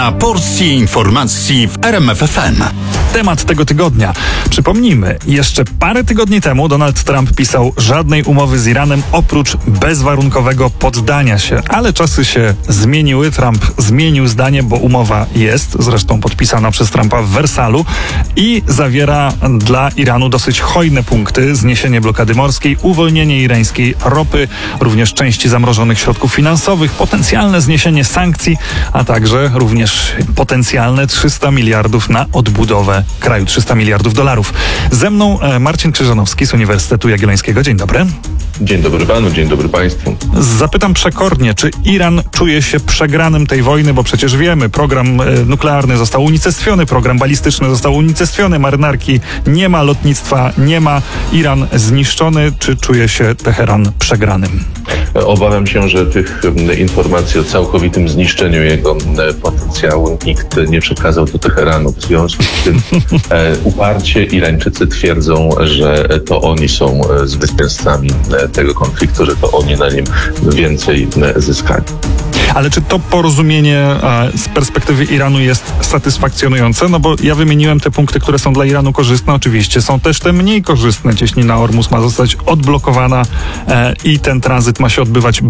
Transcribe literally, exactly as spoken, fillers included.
A porcji informacji w R M F F M. Temat tego tygodnia. Przypomnijmy, jeszcze parę tygodni temu Donald Trump pisał żadnej umowy z Iranem oprócz bezwarunkowego poddania się. Ale czasy się zmieniły. Trump zmienił zdanie, bo umowa jest, zresztą podpisana przez Trumpa w Wersalu i zawiera dla Iranu dosyć hojne punkty. Zniesienie blokady morskiej, uwolnienie irańskiej ropy, również części zamrożonych środków finansowych, potencjalne zniesienie sankcji, a także również potencjalne trzysta miliardów na odbudowę kraju, trzysta miliardów dolarów. Ze mną Marcin Krzyżanowski z Uniwersytetu Jagiellońskiego. Dzień dobry. Dzień dobry panu, dzień dobry państwu. Zapytam przekornie, czy Iran czuje się przegranym tej wojny, bo przecież wiemy, program nuklearny został unicestwiony, program balistyczny został unicestwiony, marynarki nie ma, lotnictwa nie ma, Iran zniszczony. Czy czuje się Teheran przegranym? Obawiam się, że tych informacji o całkowitym zniszczeniu jego potencjału nikt nie przekazał do Teheranu. W związku z tym e, uparcie Irańczycy twierdzą, że to oni są zwycięzcami tego konfliktu, że to oni na nim więcej zyskali. Ale czy to porozumienie z perspektywy Iranu jest satysfakcjonujące? No bo ja wymieniłem te punkty, które są dla Iranu korzystne. Oczywiście są też te mniej korzystne. Cieśnina Ormus ma zostać odblokowana i ten tranzyt ma się odbywać